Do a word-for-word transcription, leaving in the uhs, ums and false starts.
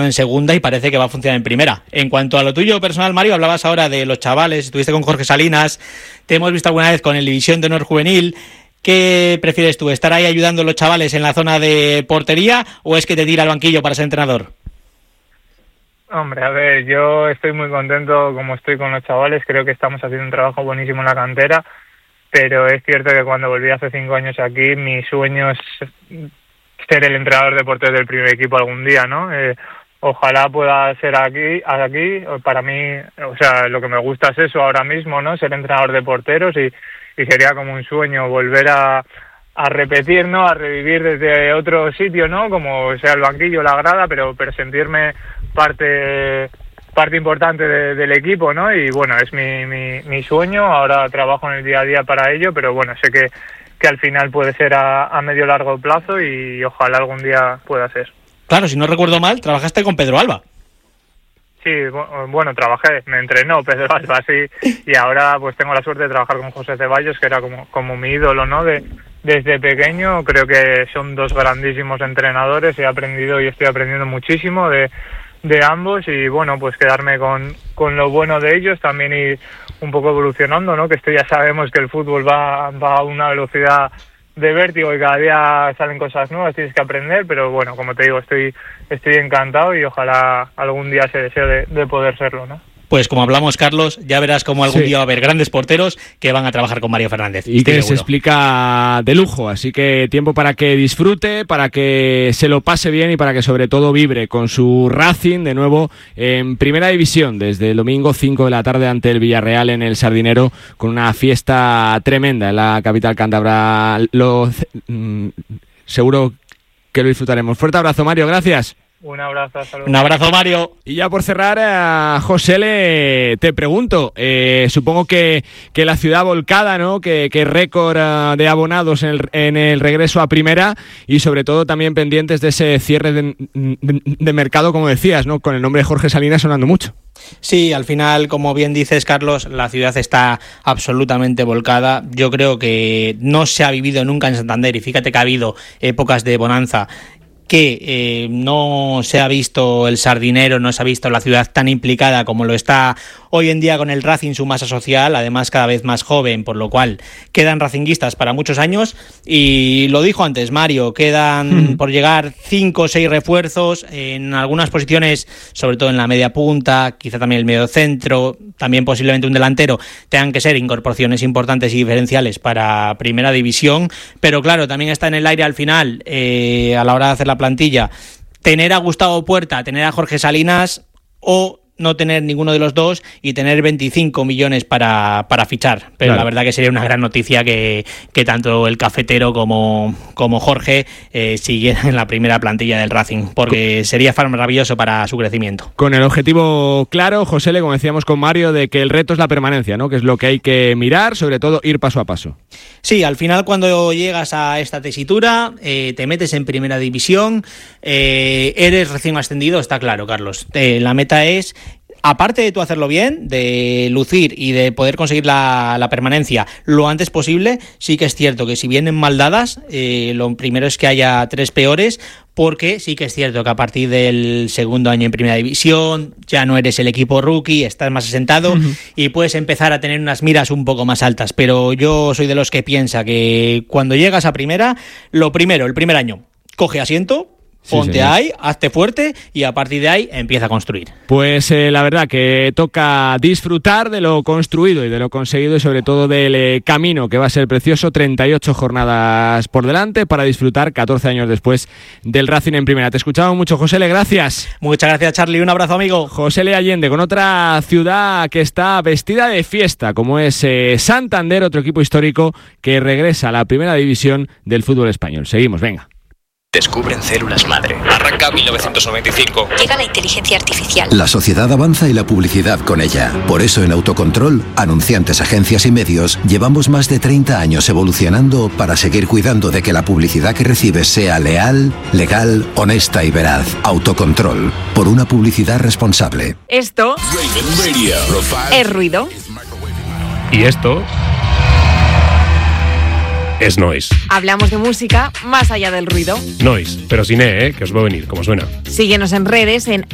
funcionado en segunda y parece que va a funcionar en primera. En cuanto a lo tuyo personal, Mario, hablabas ahora de los chavales, estuviste con Jorge Salinas, te hemos visto alguna vez con el División de Honor Juvenil. ¿Qué prefieres tú, estar ahí ayudando a los chavales en la zona de portería o es que te tira al banquillo para ser entrenador? Hombre, a ver, yo estoy muy contento como estoy con los chavales, creo que estamos haciendo un trabajo buenísimo en la cantera, pero es cierto que cuando volví hace cinco años aquí, mi sueño es ser el entrenador de porteros del primer equipo algún día, ¿no? Eh, ojalá pueda ser aquí, aquí, para mí, o sea, lo que me gusta es eso ahora mismo, ¿no? Ser entrenador de porteros y, y sería como un sueño volver a, a repetir, ¿no? A revivir desde otro sitio, ¿no? Como sea el banquillo, la grada, pero, pero sentirme parte parte importante de, del equipo, ¿no? Y bueno, es mi, mi, mi sueño, ahora trabajo en el día a día para ello, pero bueno, sé que, que al final puede ser a, a medio largo plazo y ojalá algún día pueda ser. Claro, si no recuerdo mal, trabajaste con Pedro Alba. Sí, bueno, trabajé, me entrenó Pedro Alba, sí, y ahora pues tengo la suerte de trabajar con José Ceballos, que era como, como mi ídolo, ¿no? De, desde pequeño, creo que son dos grandísimos entrenadores, he aprendido y estoy aprendiendo muchísimo de de ambos y bueno, pues quedarme con, con lo bueno de ellos, también ir un poco evolucionando, ¿no? Que esto ya sabemos que el fútbol va, va a una velocidad de vértigo y cada día salen cosas nuevas, tienes que aprender, pero bueno, como te digo, estoy estoy encantado y ojalá algún día se deseo de, de poder serlo, ¿no? Pues como hablamos, Carlos, ya verás cómo algún sí. día va a haber grandes porteros que van a trabajar con Mario Fernández. Y que se explica de lujo, así que tiempo para que disfrute, para que se lo pase bien y para que sobre todo vibre con su Racing de nuevo en Primera División desde el domingo cinco de la tarde ante el Villarreal en el Sardinero con una fiesta tremenda en la capital cántabra. Lo, mm, seguro que lo disfrutaremos. Fuerte abrazo, Mario, gracias. Un abrazo, hasta luego. Un abrazo, Mario. Y ya por cerrar, a José le te pregunto, eh, supongo que, que la ciudad volcada, ¿no? Que, que récord uh, de abonados en el, en el regreso a primera y sobre todo también pendientes de ese cierre de, de, de mercado, como decías, ¿no? Con el nombre de Jorge Salinas sonando mucho. Sí, al final, como bien dices, Carlos, la ciudad está absolutamente volcada. Yo creo que no se ha vivido nunca en Santander y fíjate que ha habido épocas de bonanza que eh, no se ha visto el Sardinero, no se ha visto la ciudad tan implicada como lo está hoy en día con el Racing, su masa social, además cada vez más joven, por lo cual quedan racinguistas para muchos años y lo dijo antes Mario, quedan mm. por llegar cinco o seis refuerzos en algunas posiciones, sobre todo en la media punta, quizá también el medio centro, también posiblemente un delantero, tengan que ser incorporaciones importantes y diferenciales para Primera División, pero claro, también está en el aire al final, eh, a la hora de hacer la plantilla, tener a Gustavo Puerta, tener a Jorge Salinas o no tener ninguno de los dos y tener veinticinco millones para, para fichar. Pero claro, la verdad que sería una gran noticia que, que tanto el cafetero como, como Jorge eh, siguieran en la primera plantilla del Racing, porque sería maravilloso para su crecimiento. Con el objetivo claro, José, como decíamos con Mario, de que el reto es la permanencia, ¿no? Que es lo que hay que mirar, sobre todo ir paso a paso. Sí, al final cuando llegas a esta tesitura, eh, te metes en Primera División, eh, eres recién ascendido, está claro, Carlos. Eh, la meta es, aparte de tú hacerlo bien, de lucir y de poder conseguir la, la permanencia lo antes posible, sí que es cierto que si vienen mal dadas, eh, lo primero es que haya tres peores, porque sí que es cierto que a partir del segundo año en Primera División ya no eres el equipo rookie, estás más asentado uh-huh. y puedes empezar a tener unas miras un poco más altas, pero yo soy de los que piensa que cuando llegas a Primera, lo primero, el primer año, coge asiento, ponte sí, ahí, hazte fuerte y a partir de ahí empieza a construir. Pues eh, la verdad que toca disfrutar de lo construido y de lo conseguido y sobre todo del eh, camino que va a ser precioso. treinta y ocho jornadas por delante para disfrutar catorce años después del Racing en Primera. Te escuchamos mucho, José Le, gracias. Muchas gracias, Charlie, un abrazo, amigo. José Le Allende con otra ciudad que está vestida de fiesta como es eh, Santander, otro equipo histórico que regresa a la Primera División del fútbol español. Seguimos, venga. Descubren células madre. Arranca mil novecientos noventa y cinco. Llega la inteligencia artificial. La sociedad avanza y la publicidad con ella. Por eso en Autocontrol, anunciantes, agencias y medios, llevamos más de treinta años evolucionando para seguir cuidando de que la publicidad que recibes sea leal, legal, honesta y veraz. Autocontrol, por una publicidad responsable. Esto es ruido. Y esto es noise. Hablamos de música más allá del ruido. Noise, pero sin E, ¿eh? Que os va a venir, como suena. Síguenos en redes en